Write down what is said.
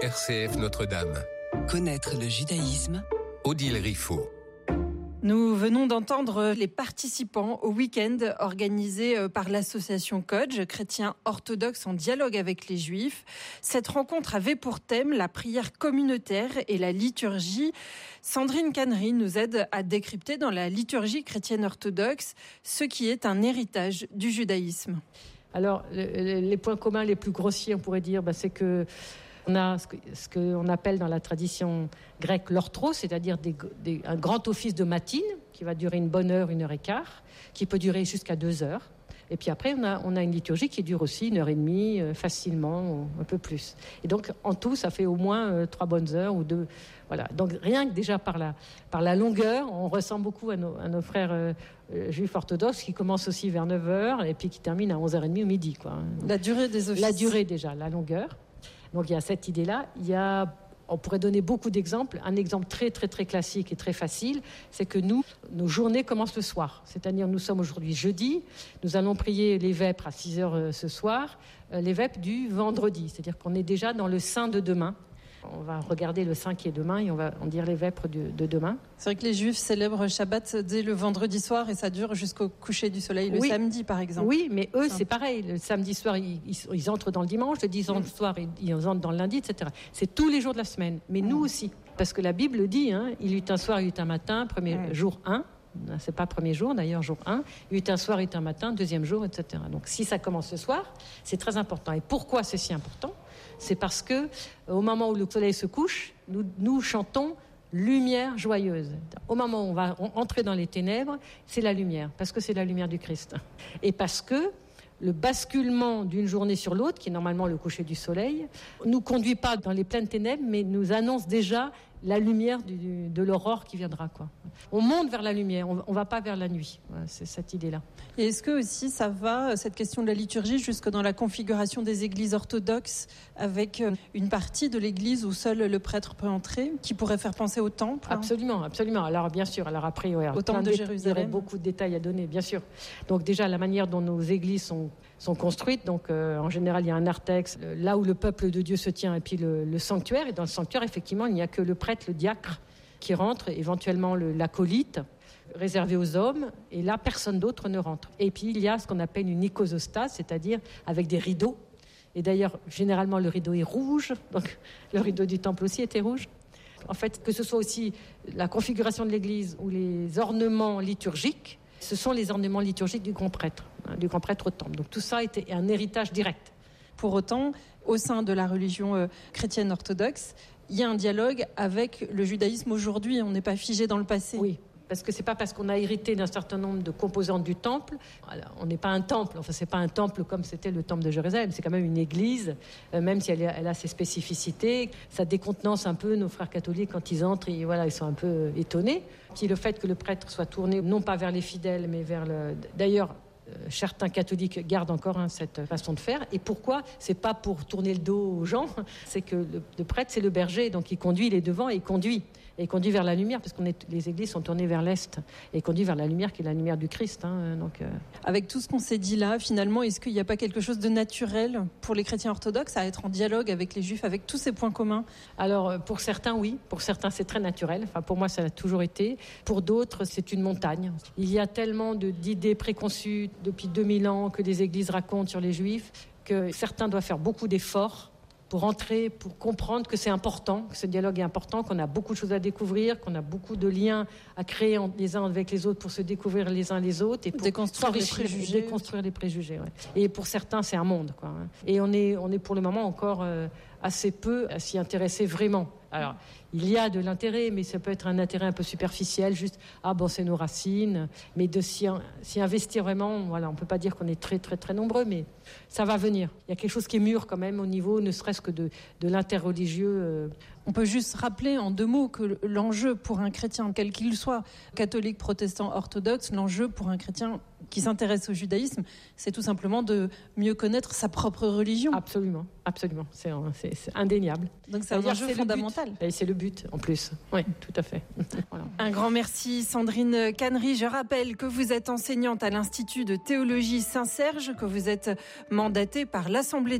RCF Notre-Dame. Connaître le judaïsme. Odile Riffaut. Nous venons d'entendre les participants au week-end organisé par l'association Kodj, chrétiens orthodoxes en dialogue avec les juifs. Cette rencontre avait pour thème la prière communautaire et la liturgie. Sandrine Canry nous aide à décrypter dans la liturgie chrétienne orthodoxe ce qui est un héritage du judaïsme. Alors, les points communs les plus grossiers, on pourrait dire, c'est que on a ce qu'on appelle dans la tradition grecque l'orthros, c'est-à-dire un grand office de matine qui va durer une bonne heure, 1h15, qui peut durer jusqu'à 2 heures. Et puis après, on a une liturgie qui dure aussi 1h30, facilement, un peu plus. Et donc, en tout, ça fait au moins 3 bonnes heures ou 2. Voilà. Donc, rien que déjà par la longueur, on ressemble beaucoup à nos frères juifs orthodoxes qui commencent aussi vers 9h et puis qui terminent à 11h30 au midi, quoi. La durée des offices. La durée déjà, la longueur. Donc, il y a cette idée-là. On pourrait donner beaucoup d'exemples. Un exemple très, très, très classique et très facile, c'est que nos journées commencent le soir. C'est-à-dire, nous sommes aujourd'hui jeudi. Nous allons prier les vêpres à 6h ce soir, les vêpres du vendredi. C'est-à-dire qu'on est déjà dans le saint de demain. On va regarder le saint qui est demain et on va en dire les vêpres de demain. C'est vrai que les Juifs célèbrent Shabbat dès le vendredi soir et ça dure jusqu'au coucher du soleil, le samedi par exemple. Oui, mais eux c'est pareil. Le samedi soir, ils entrent dans le dimanche, le dimanche soir, ils entrent dans le lundi, etc. C'est tous les jours de la semaine, mais nous aussi. Parce que la Bible dit, il y eut un soir, il y eut un matin, jour 1. C'est pas premier jour d'ailleurs, jour 1. Il y eut un soir, il y eut un matin, deuxième jour, etc. Donc si ça commence ce soir, c'est très important. Et pourquoi c'est si important ? C'est parce que au moment où le soleil se couche, nous chantons lumière joyeuse. Au moment où on va entrer dans les ténèbres, c'est la lumière, parce que c'est la lumière du Christ. Et parce que le basculement d'une journée sur l'autre, qui est normalement le coucher du soleil, nous conduit pas dans les pleines ténèbres, mais nous annonce déjà la lumière de l'aurore qui viendra, quoi. On monte vers la lumière, on va pas vers la nuit. Voilà, c'est cette idée-là. Et est-ce que aussi ça va, cette question de la liturgie, jusque dans la configuration des églises orthodoxes, avec une partie de l'église où seul le prêtre peut entrer, qui pourrait faire penser au temple ? Absolument, absolument. Alors bien sûr, après, au temple de Jérusalem. Il y aurait beaucoup de détails à donner, bien sûr. Donc déjà, la manière dont nos églises sont construites, donc en général, il y a un narthex, là où le peuple de Dieu se tient, et puis le sanctuaire. Et dans le sanctuaire, effectivement, il n'y a que le prêtre, le diacre, qui rentre, éventuellement l'acolyte, réservé aux hommes, et là, personne d'autre ne rentre. Et puis, il y a ce qu'on appelle une icosostase, c'est-à-dire avec des rideaux. Et d'ailleurs, généralement, le rideau est rouge, donc le rideau du temple aussi était rouge. En fait, que ce soit aussi la configuration de l'église ou les ornements liturgiques, ce sont les ornements liturgiques du grand prêtre au temple. Donc tout ça était un héritage direct. Pour autant, au sein de la religion chrétienne orthodoxe, il y a un dialogue avec le judaïsme aujourd'hui. On n'est pas figé dans le passé. Oui, parce que c'est pas parce qu'on a hérité d'un certain nombre de composantes du temple. Alors, on n'est pas un temple. Enfin, c'est pas un temple comme c'était le temple de Jérusalem. C'est quand même une église, même si elle a ses spécificités. Ça décontenance un peu nos frères catholiques quand ils entrent. Et voilà, ils sont un peu étonnés. Puis le fait que le prêtre soit tourné non pas vers les fidèles, mais vers le. D'ailleurs, certains catholiques gardent encore cette façon de faire. Et pourquoi ? C'est pas pour tourner le dos aux gens, c'est que le prêtre, c'est le berger, donc il conduit, il est devant et il conduit vers la lumière, parce les églises sont tournées vers l'est, et il conduit vers la lumière qui est la lumière du Christ. Avec tout ce qu'on s'est dit là, finalement, est-ce qu'il n'y a pas quelque chose de naturel pour les chrétiens orthodoxes à être en dialogue avec les juifs, avec tous ces points communs ? Alors, pour certains, oui. Pour certains, c'est très naturel. Enfin, pour moi, ça l'a toujours été. Pour d'autres, c'est une montagne. Il y a tellement d'idées préconçues depuis 2000 ans que les églises racontent sur les juifs que certains doivent faire beaucoup d'efforts pour entrer, pour comprendre que c'est important, que ce dialogue est important, qu'on a beaucoup de choses à découvrir, qu'on a beaucoup de liens à créer les uns avec les autres pour se découvrir les uns les autres et pour déconstruire les préjugés. Ouais. Et pour certains, c'est un monde, quoi. Et on est pour le moment encore assez peu à s'y intéresser vraiment. Alors, il y a de l'intérêt, mais ça peut être un intérêt un peu superficiel, juste c'est nos racines, mais de s'y investir vraiment, voilà, on peut pas dire qu'on est très très très nombreux, mais ça va venir. Il y a quelque chose qui est mûr quand même au niveau, ne serait-ce que de l'interreligieux. On peut juste rappeler en 2 mots que l'enjeu pour un chrétien, quel qu'il soit, catholique, protestant, orthodoxe, l'enjeu pour un chrétien qui s'intéresse au judaïsme, c'est tout simplement de mieux connaître sa propre religion. Absolument, c'est indéniable. Donc c'est un enjeu fondamental. Et c'est le but en plus. Oui, tout à fait. Voilà. Un grand merci Sandrine Canry. Je rappelle que vous êtes enseignante à l'Institut de théologie Saint-Serge, que vous êtes mandatée par l'Assemblée